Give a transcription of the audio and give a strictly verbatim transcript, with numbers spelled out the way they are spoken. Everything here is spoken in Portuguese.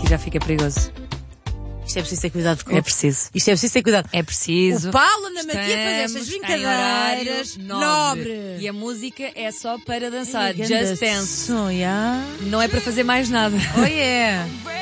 aqui já fica perigoso. Isto é preciso ter cuidado com É preciso. Isto é preciso ter cuidado. É preciso. O Paulo Ana Matia faz estas Estamos em brincadeiras. horário Nobre. E a música é só para dançar. Ai, Just ganda Dance. som, yeah. Não é para fazer mais nada. Oh yeah.